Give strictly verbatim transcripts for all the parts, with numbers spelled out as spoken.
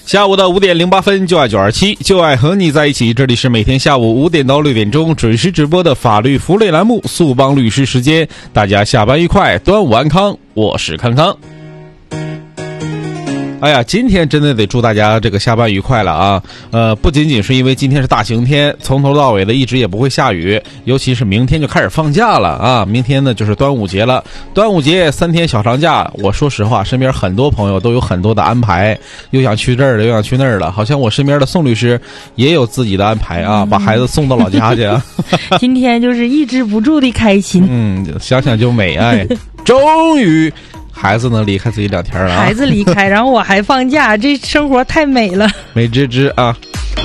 下午的五点零八分，就爱九二七，就爱和你在一起。这里是每天下午五点到六点钟准时直播的法律福利栏目《速帮律师时间》。大家下班愉快，端午安康，我是康康。哎呀，今天真的得祝大家这个下班愉快了啊！呃，不仅仅是因为今天是大晴天，从头到尾的一直也不会下雨，尤其是明天就开始放假了啊！明天呢就是端午节了，端午节三天小长假。我说实话，身边很多朋友都有很多的安排，又想去这儿了，又想去那儿了。好像我身边的宋律师也有自己的安排啊，把孩子送到老家去啊。 今天就是抑制不住的开心， 嗯，想想就美哎，终于。孩子能离开自己两天了、啊， 孩子离开，然后我还放假，这生活太美了， 美滋滋啊！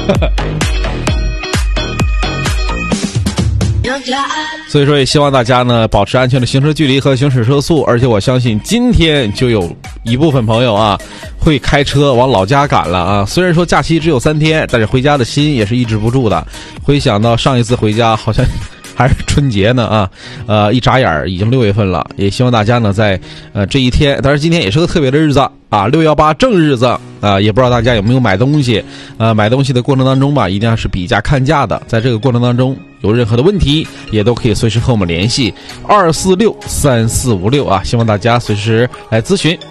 所以说，也希望大家呢保持安全的行车距离和行驶车速，而且我相信今天就有一部分朋友啊会开车往老家赶了啊。虽然说假期只有三天，但是回家的心也是抑制不住的。回想到上一次回家，好像。还是春节呢啊，呃，一眨眼已经六月份了，也希望大家呢在呃这一天，当然今天也是个特别的日子啊，六幺八正日子啊，也不知道大家有没有买东西，呃，买东西的过程当中吧，一定要是比价看价的，在这个过程当中有任何的问题，也都可以随时和我们联系二四六三四五六啊，希望大家随时来咨询。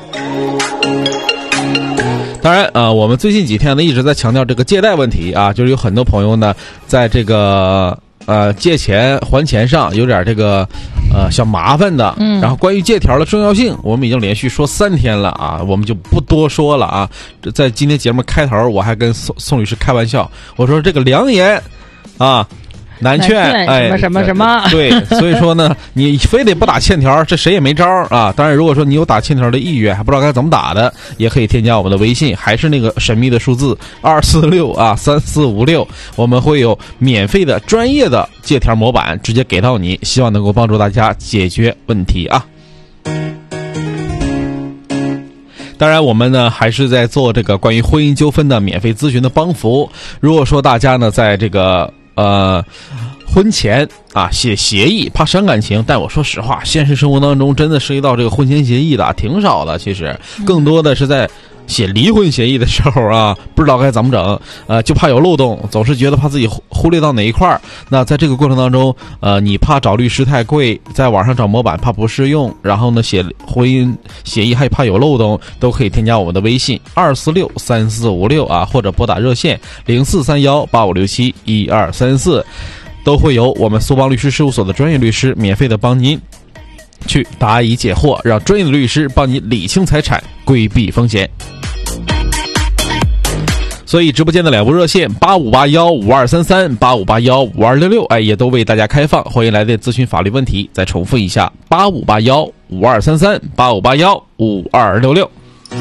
当然啊、呃，我们最近几天呢一直在强调这个借贷问题啊，就是有很多朋友呢在这个。呃，借钱还钱上有点这个呃小麻烦的，嗯，然后关于借条的重要性，我们已经连续说三天了啊，我们就不多说了啊。在今天节目开头，我还跟宋宋律师开玩笑，我说这个良言啊。难劝，哎， 什么什么什么？ 对，所以说呢，你非得不打欠条，这谁也没招啊。当然，如果说你有打欠条的意愿，还不知道该怎么打的，也可以添加我们的微信，还是那个神秘的数字二四六啊三四五六，我们会有免费的专业的借条模板直接给到你，希望能够帮助大家解决问题啊。当然我们呢还是在做这个关于婚姻纠纷的免费咨询的帮扶。如果说大家呢在这个呃，婚前啊写协议怕伤感情，但我说实话，现实生活当中真的涉及到这个婚前协议的、啊、挺少的，其实更多的是在写离婚协议的时候啊，不知道该怎么整，呃，就怕有漏洞，总是觉得怕自己忽略到哪一块。那在这个过程当中，呃，你怕找律师太贵，在网上找模板怕不适用，然后呢写婚姻协议还怕有漏洞，都可以添加我们的微信二四六三四五六啊，或者拨打热线零四三幺八五六七一二三四，都会有我们苏邦律师事务所的专业律师免费的帮您去答疑解惑，让专业的律师帮你理清财产，规避风险。所以直播间的两部热线八五八幺五二三三八五八幺五二六六，哎，也都为大家开放，欢迎来电咨询法律问题。再重复一下八五八幺五二三三八五八幺五二六六。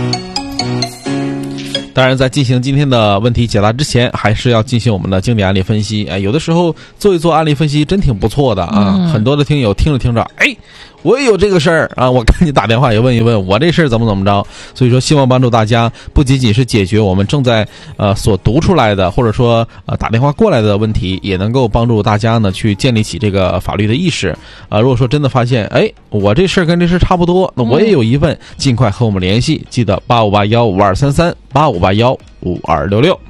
当然在进行今天的问题解答之前，还是要进行我们的经典案例分析。哎，有的时候做一做案例分析真挺不错的啊、嗯、很多的听友听着听着，哎，我也有这个事儿啊，我赶紧打电话也问一问我这事儿怎么怎么着。所以说希望帮助大家不仅仅是解决我们正在呃所读出来的，或者说呃打电话过来的问题，也能够帮助大家呢去建立起这个法律的意识啊、呃。如果说真的发现哎我这事儿跟这事差不多，那我也有疑问、嗯、尽快和我们联系，记得八五八幺五二三三八五八幺五二六六。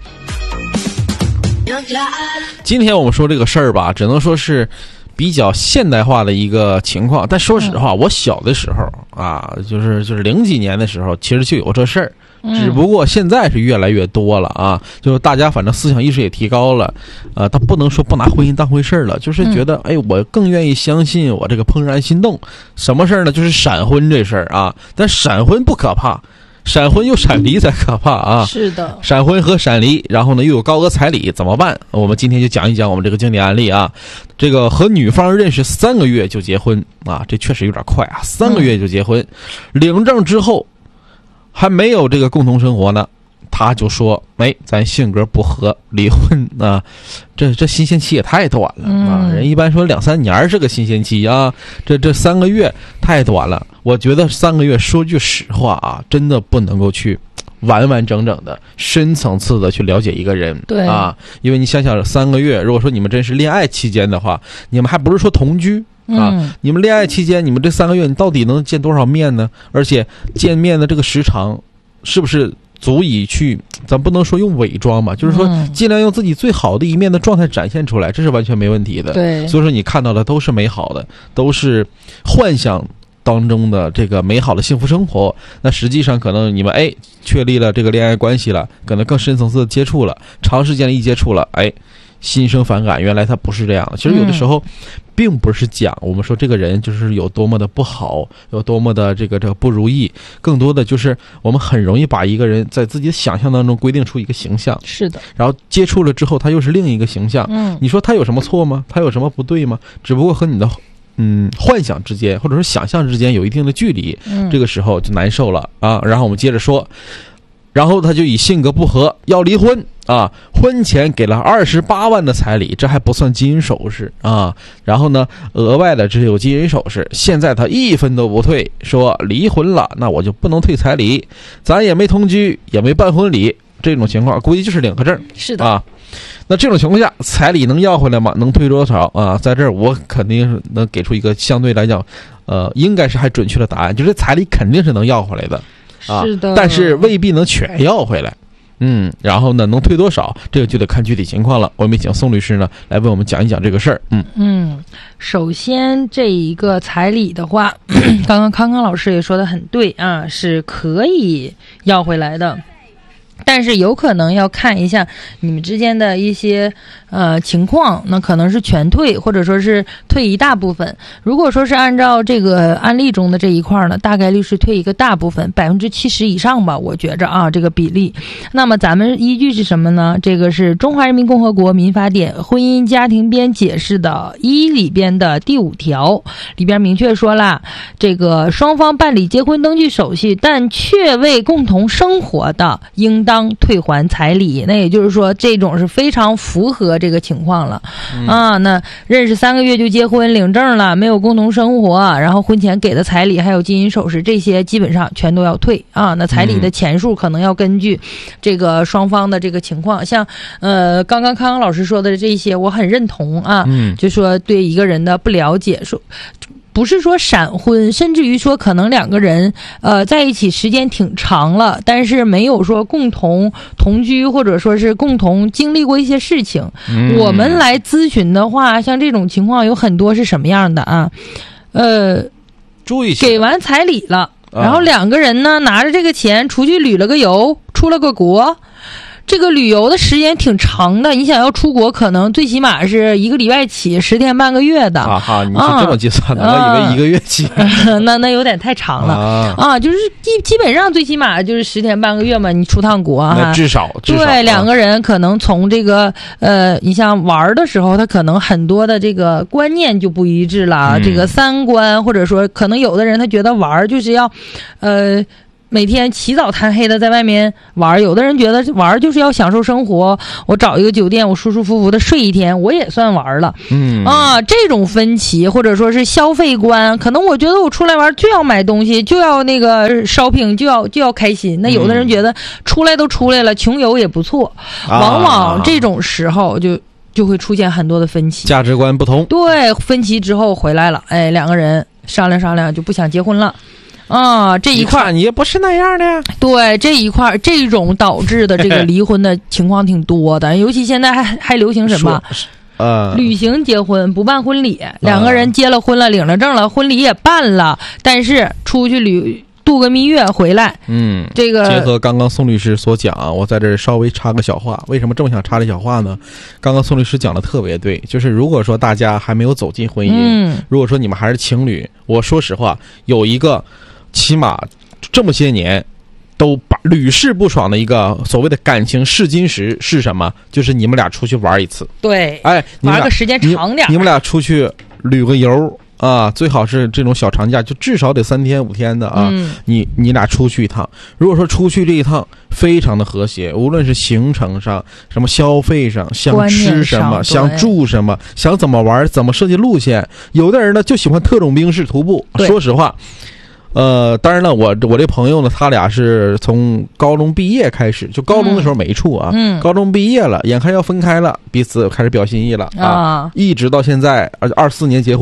今天我们说这个事儿吧，只能说是比较现代化的一个情况，但说实话，我小的时候啊，就是就是零几年的时候，其实就有这事儿，只不过现在是越来越多了啊，就是大家反正思想意识也提高了，呃，他不能说不拿婚姻当回事了，就是觉得哎，我更愿意相信我这个怦然心动。什么事儿呢？就是闪婚这事儿啊，但闪婚不可怕。闪婚又闪离才可怕啊！ 是的， 闪婚和闪离，然后呢又有高额彩礼，怎么办？我们今天就讲一讲我们这个经典案例啊。这个和女方认识三个月就结婚啊，这确实有点快啊，三个月就结婚，嗯、领证之后还没有这个共同生活呢，他就说：“哎，咱性格不合，离婚啊！这这新鲜期也太短了啊！人一般说两三年是个新鲜期啊，这这三个月太短了。我觉得三个月说句实话啊，真的不能够去完完整整的、深层次的去了解一个人。对啊，因为你想想，三个月，如果说你们真是恋爱期间的话，你们还不是说同居。”啊、嗯，你们恋爱期间，你们这三个月，你到底能见多少面呢？而且见面的这个时长，是不是足以去，咱不能说用伪装吧，就是说尽量用自己最好的一面的状态展现出来，这是完全没问题的。 对， 所以说你看到的都是美好的，都是幻想当中的这个美好的幸福生活。那实际上可能你们哎确立了这个恋爱关系了，可能更深层次的接触了，长时间的一接触了，哎心生反感，原来他不是这样的。其实有的时候并不是讲我们说这个人就是有多么的不好，有多么的这个这个不如意，更多的就是我们很容易把一个人在自己的想象当中规定出一个形象。 是的， 然后接触了之后他又是另一个形象。 嗯， 你说他有什么错吗？他有什么不对吗？只不过和你的嗯幻想之间或者说想象之间有一定的距离， 嗯， 这个时候就难受了啊。然后我们接着说，然后他就以性格不合要离婚啊，婚前给了二十八万的彩礼，这还不算金银首饰啊。然后呢，额外的只有金银首饰。现在他一分都不退，说离婚了，那我就不能退彩礼，咱也没同居，也没办婚礼，这种情况估计就是领个证。 是的啊。那这种情况下，彩礼能要回来吗？能退多少啊？在这儿我肯定是能给出一个相对来讲，呃，应该是还准确的答案，就是彩礼肯定是能要回来的。啊， 是的， 但是未必能全要回来。嗯，然后呢，能退多少，这个就得看具体情况了。我们请宋律师呢来为我们讲一讲这个事儿。嗯嗯，首先这一个彩礼的话，刚刚康康老师也说的很对啊，是可以要回来的。但是有可能要看一下你们之间的一些呃情况，那可能是全退，或者说是退一大部分。如果说是按照这个案例中的这一块呢，大概率是退一个大部分，百分之七十以上吧，我觉着啊这个比例。那么咱们依据是什么呢？这个是中华人民共和国民法典婚姻家庭编解释的一里边的第五条里边明确说了，这个双方办理结婚登记手续但却未共同生活的，应当当退还彩礼。那也就是说这种是非常符合这个情况了、嗯、啊。那认识三个月就结婚领证了，没有共同生活，然后婚前给的彩礼还有金银首饰，这些基本上全都要退啊。那彩礼的钱数可能要根据这个双方的这个情况，像呃刚刚康康老师说的这些我很认同啊，嗯，就说对一个人的不了解，说不是说闪婚，甚至于说可能两个人呃在一起时间挺长了，但是没有说共同同居，或者说是共同经历过一些事情、嗯、我们来咨询的话，像这种情况有很多是什么样的啊？呃注意给完彩礼了、啊、然后两个人呢拿着这个钱出去旅了个游，出了个国，这个旅游的时间挺长的，你想要出国可能最起码是一个礼拜起，十天半个月的。 啊哈，你是这么计算的、啊、我以为一个月起。 那那有点太长了 啊, 啊就是基基本上最起码就是十天半个月嘛，你出趟国啊， 那至少至少对、啊、两个人可能从这个呃，你像玩的时候，他可能很多的这个观念就不一致了、嗯，这个三观，或者说可能有的人他觉得玩就是要呃。每天起早贪黑的在外面玩，有的人觉得玩就是要享受生活，我找一个酒店我舒舒服服的睡一天我也算玩了。嗯啊，这种分歧或者说是消费观，可能我觉得我出来玩就要买东西，就要那个 shopping， 就要就要开心。那有的人觉得出来都出来了，穷游也不错，往往这种时候就就会出现很多的分歧， 价值观不同。 对，分歧之后回来了，哎，两个人商量商量就不想结婚了。啊，这一块你也不是那样的呀。 对，这一块这种导致的这个离婚的情况挺多的，尤其现在还还流行什么？呃，旅行结婚不办婚礼，两个人结了婚了，领了证了，婚礼也办了，但是出去旅度个蜜月回来，嗯，这个结合刚刚宋律师所讲啊，我在这儿稍微插个小话。为什么这么想插这小话呢？刚刚宋律师讲的特别对，就是如果说大家还没有走进婚姻，嗯，如果说你们还是情侣，我说实话，有一个起码这么些年都把屡试不爽的一个所谓的感情试金石是什么？就是你们俩出去玩一次， 对， 哎， 玩个时间长点， 你, 你们俩出去旅个游啊，最好是这种小长假，就至少得三天五天的啊。嗯、你你俩出去一趟，如果说出去这一趟非常的和谐，无论是行程上、什么消费上、想吃什么、想住什么、想怎么玩、怎么设计路线，有的人呢就喜欢特种兵式徒步。说实话。呃，当然了，我我这朋友呢，他俩是从高中毕业开始，就高中的时候没处啊，嗯，高中毕业了，眼看要分开了，彼此开始表心意了啊，啊一直到现在，而且二四年结婚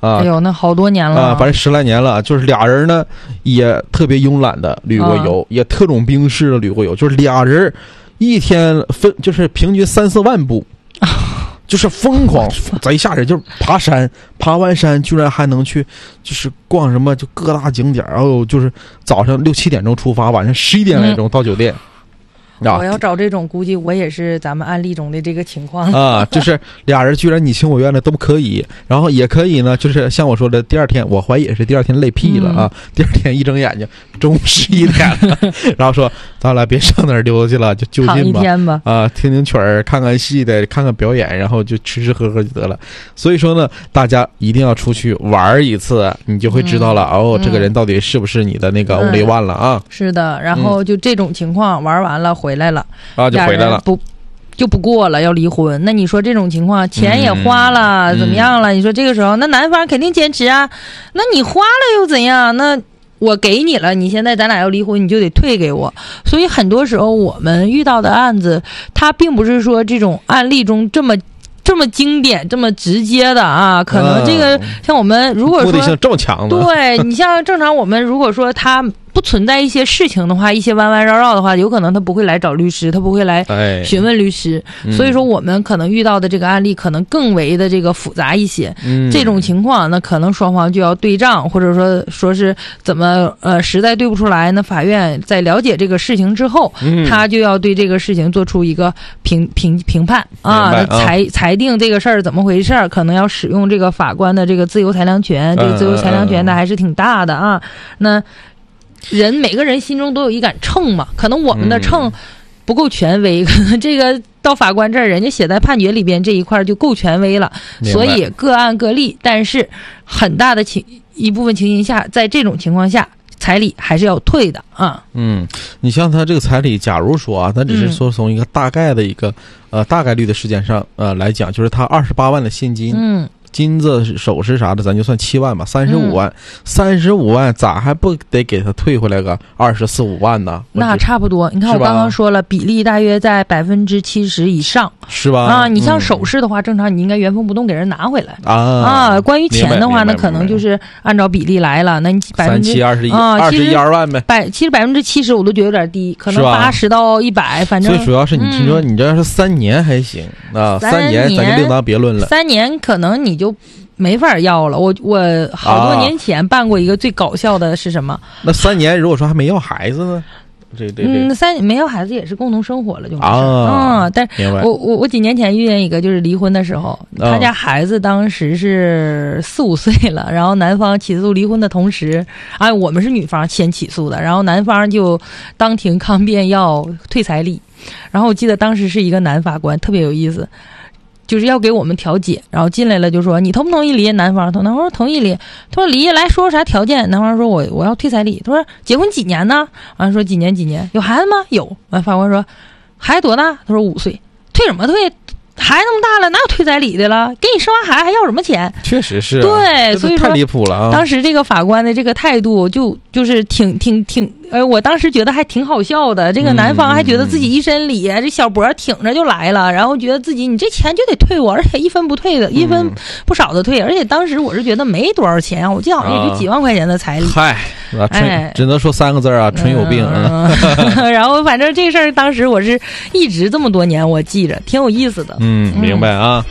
啊。 哎呦，那好多年了啊，反正十来年了。就是俩人呢，也特别慵懒的旅过游，啊、也特种兵式的旅过游，就是俩人一天分就是平均三四万步。就是疯狂贼吓人，就是爬山，爬完山居然还能去，就是逛什么就各大景点，然后就是早上六七点钟出发，晚上十一点来钟到酒店。 嗯啊、我要找这种，估计我也是咱们案例中的这个情况啊，就是俩人居然你情我愿的都可以，然后也可以呢，就是像我说的，第二天我怀疑也是第二天累屁了啊，嗯、第二天一睁眼睛中午十一点了，然后说咱俩别上那儿溜达去了，就就近吧， 一天吧， 啊，听听曲儿，看看戏的，看看表演，然后就吃吃喝喝就得了。所以说呢，大家一定要出去玩一次，你就会知道了、嗯、哦，这个人到底是不是你的那个 only one 了啊？ 嗯、是的，然后就这种情况、嗯、玩完了回。回来了啊，就回来了， 不就不过了，要离婚。那你说这种情况，钱也花了， 嗯、 怎么样了？你说这个时候，那男方肯定坚持啊。那你花了又怎样？那我给你了，你现在咱俩要离婚，你就得退给我。所以很多时候我们遇到的案子，它并不是说这种案例中这么。这么经典这么直接的啊，可能这个、嗯、像我们如果说目的性这么强的， 对你像正常我们如果说他不存在一些事情的话，一些弯弯绕绕的话，有可能他不会来找律师，他不会来询问律师、哎、所以说我们可能遇到的这个案例可能更为的这个复杂一些、嗯、这种情况那可能双方就要对账，或者说说是怎么呃实在对不出来，那法院在了解这个事情之后、嗯、他就要对这个事情做出一个评评评判啊，裁裁定这个事儿怎么回事，可能要使用这个法官的这个自由裁量权，这个自由裁量权的还是挺大的啊。那人每个人心中都有一杆秤嘛，可能我们的秤不够权威，可能这个到法官这儿，人家写在判决里边这一块就够权威了，所以各案各例。但是很大的情一部分情形下，在这种情况下，彩礼还是要退的啊。 嗯，你像他这个彩礼，假如说啊，他只是说从一个大概的一个、嗯、呃大概率的事件上呃来讲，就是他二十八万的现金，嗯。金子首饰啥的咱就算七万吧，三十五万，三十五万咋还不得给他退回来个二十四五万呢？ 那差不多，你看我刚刚说了，比例大约在百分之七十以上， 是吧？ 啊，你像首饰的话，嗯、正常你应该原封不动给人拿回来啊。 啊，关于钱的话呢，可能就是按照比例来了，那你百分之三七二十一啊， 二十一二万呗， 百其实百分之七十我都觉得有点低，可能八十到一百，反正。 最主要是你听说你这要是三年还行、嗯、啊，三年咱就另当别论了， 三年可能你就。没法要了，我我好多年前办过一个最搞笑的是什么？ 啊、那三年如果说还没要孩子呢？对对对， 嗯，三没要孩子也是共同生活了，就没事啊、嗯。但我我我几年前遇见一个，就是离婚的时候，他家孩子当时是四五岁了，然后男方起诉离婚的同时，啊，我们是女方先起诉的，然后男方就当庭抗辩要退彩礼，然后我记得当时是一个男法官，特别有意思。就是要给我们调解，然后进来了就说你同不同意离？男方，男方说同意离。他说离，来说啥条件？男方说我我要退彩礼。他说结婚几年呢？完说几年几年？有孩子吗？有。完法官说孩子多大？他说五岁。退什么退？孩子那么大了，哪有退彩礼的了？给你生完孩子还要什么钱？ 确实是、啊， 对，所以说太离谱了啊！ 当时这个法官的这个态度就就是挺挺挺，呃，我当时觉得还挺好笑的。这个男方还觉得自己一身礼，嗯、这小脖挺着就来了，然后觉得自己你这钱就得退我，而且一分不退的，一分不少的退。而且当时我是觉得没多少钱啊，我记得好像也就几万块钱的彩礼。 嗨、啊，哎，只能说三个字啊，纯有病。 嗯嗯、然后反正这事儿当时我是一直这么多年我记着，挺有意思的。 嗯，明白啊。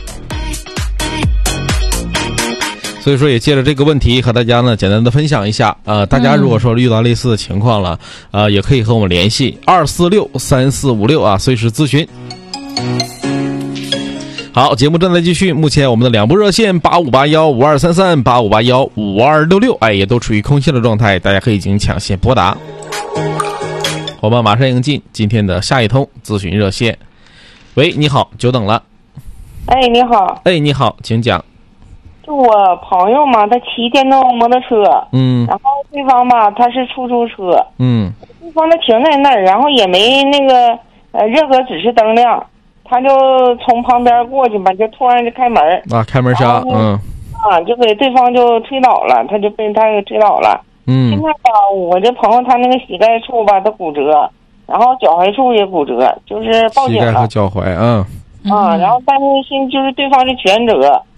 所以说也借着这个问题和大家呢简单的分享一下，呃，大家如果说遇到类似的情况了，呃，也可以和我们联系二四六三四五六啊，随时咨询。好，节目正在继续，目前我们的两部热线八五八幺五二三三八五八幺五二六六，哎，也都处于空线的状态，大家可以进行抢先拨打。我们马上迎进今天的下一通咨询热线。喂，你好，久等了。 哎，你好。 哎，你好，请讲。 就我朋友嘛，他骑电动摩托车， 嗯， 然后对方吧，他是出租车， 嗯， 对方他停在那儿，然后也没那个呃任何指示灯亮，他就从旁边过去吧，就突然就开门啊，开门杀，嗯， 啊，就给对方就推倒了，他就被他给推倒了， 嗯， 现在吧，我这朋友他那个膝盖处吧，他骨折，然后脚踝处也骨折，就是报警了， 膝盖和脚踝，嗯， 啊，然后但是现就是对方是全责。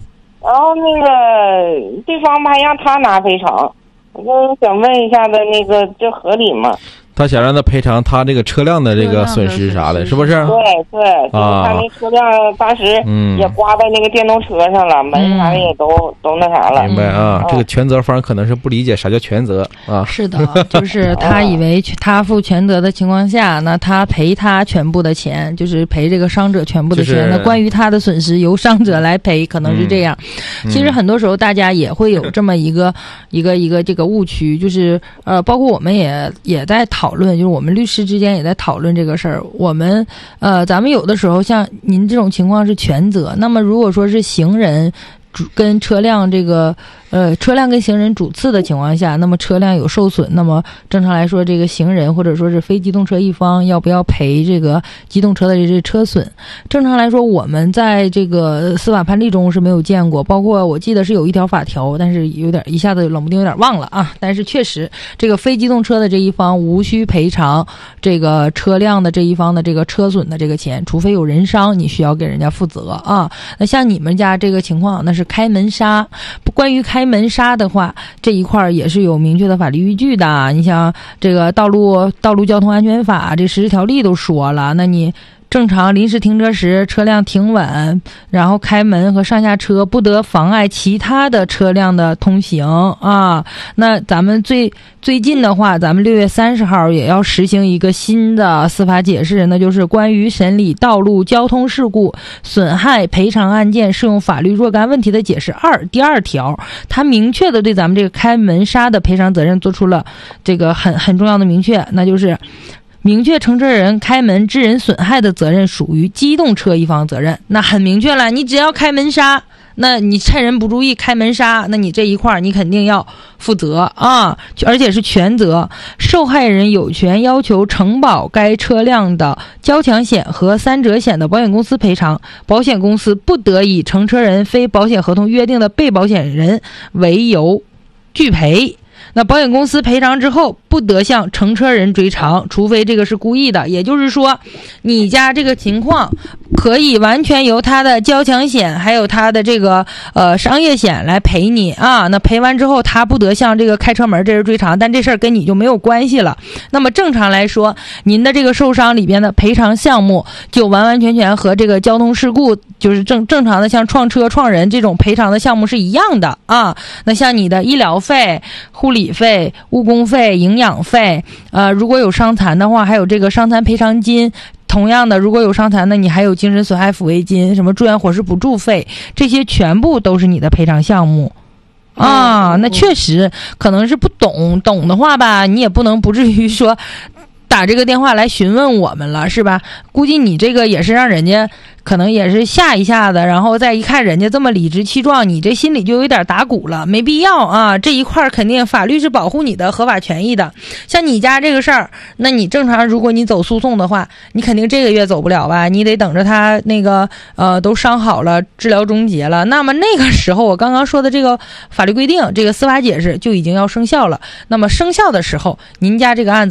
然后那个对方还让他拿赔偿，我就想问一下子，那个这合理吗？ 他想让他赔偿他这个车辆的这个损失啥的，是不是？ 对对，就是他那车辆当时也刮在那个电动车上了，门啥的也都都那啥了。 明白啊，这个全责方可能是不理解啥叫全责啊。 是的，就是他以为他负全责的情况下，那他赔他全部的钱，就是赔这个伤者全部的钱。那关于他的损失由伤者来赔，可能是这样。其实很多时候大家也会有这么一个一个一个这个误区，就是呃，包括我们也也在讨。讨论就是我们律师之间也在讨论这个事儿。我们呃，咱们有的时候像您这种情况是全责，那么如果说是行人主跟车辆这个呃车辆跟行人主次的情况下，那么车辆有受损，那么正常来说，这个行人或者说是非机动车一方要不要赔这个机动车的这车损？正常来说，我们在这个司法判例中是没有见过，包括我记得是有一条法条，但是有点一下子冷不丁有点忘了啊。但是确实，这个非机动车的这一方无需赔偿这个车辆的这一方的这个车损的这个钱，除非有人伤，你需要给人家负责啊。那像你们家这个情况，那是开门杀。关于开门杀的话，这一块也是有明确的法律依据的。你像这个道路道路交通安全法这实施条例都说了，那你正常临时停车时，车辆停稳，然后开门和上下车不得妨碍其他的车辆的通行啊。那咱们最最近的话，咱们六月三十号也要实行一个新的司法解释，那就是关于审理道路交通事故损害赔偿案件适用法律若干问题的解释二第二条，它明确的对咱们这个开门杀的赔偿责任做出了这个很很重要的明确，那就是明确乘车人开门致人损害的责任属于机动车一方责任。那很明确了，你只要开门杀，那你趁人不注意开门杀，那你这一块你肯定要负责啊，而且是全责。受害人有权要求承保该车辆的交强险和三者险的保险公司赔偿，保险公司不得以乘车人非保险合同约定的被保险人为由拒赔。那保险公司赔偿之后不得向乘车人追偿，除非这个是故意的。也就是说，你家这个情况可以完全由他的交强险还有他的这个呃商业险来赔你啊。那赔完之后他不得向这个开车门这人追偿，但这事儿跟你就没有关系了。那么正常来说，您的这个受伤里边的赔偿项目就完完全全和这个交通事故就是正正常的像撞车撞人这种赔偿的项目是一样的啊。那像你的医疗费、护理费、误工费、营养费，呃，如果有伤残的话，还有这个伤残赔偿金。同样的，如果有伤残的，你还有精神损害抚慰金、什么住院伙食补助费，这些全部都是你的赔偿项目。啊，那确实可能是不懂，懂的话吧，你也不能不至于说打这个电话来询问我们了，是吧？估计你这个也是让人家可能也是吓一下的，然后再一看人家这么理直气壮，你这心里就有点打鼓了，没必要啊。这一块肯定法律是保护你的合法权益的。像你家这个事儿，那你正常如果你走诉讼的话，你肯定这个月走不了吧，你得等着他那个呃都伤好了，治疗终结了，那么那个时候我刚刚说的这个法律规定，这个司法解释就已经要生效了。那么生效的时候，您家这个案子